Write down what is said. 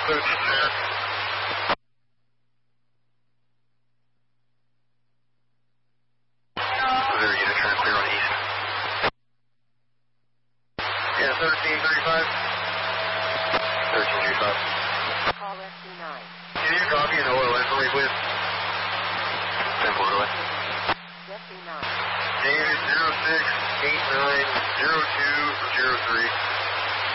There, unit trying to clear on east. Yeah, 1335. 1335. Call SC9. Can you copy an OLN for me, please? Simple OLN. SC9. David 06890203.